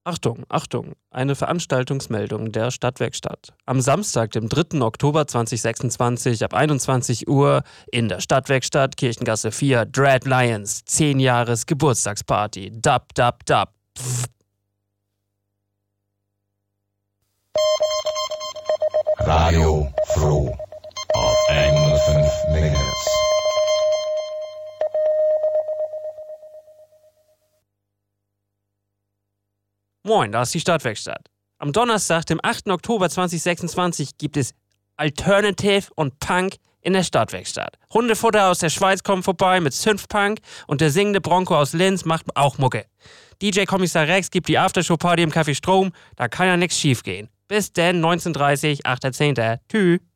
Achtung, Achtung, eine Veranstaltungsmeldung der Stadtwerkstatt. Am Samstag, dem 3. Oktober 2026 ab 21 Uhr in der Stadtwerkstatt, Kirchengasse 4, Dread Lions, 10 Jahres Geburtstagsparty. Dab, dab, dab. Pff. Radio Froh auf 105 MHz. Moin, da ist die Stadtwerkstatt. Am Donnerstag, dem 8. Oktober 2026, gibt es Alternative und Punk in der Stadtwerkstatt. Hundefutter aus der Schweiz kommt vorbei mit Synthpunk und der singende Bronco aus Linz macht auch Mucke. DJ Kommissar Rex gibt die Aftershow-Party im Café Strom, da kann ja nichts schief gehen. Bis denn, 19:30, 8.10. Tschüss.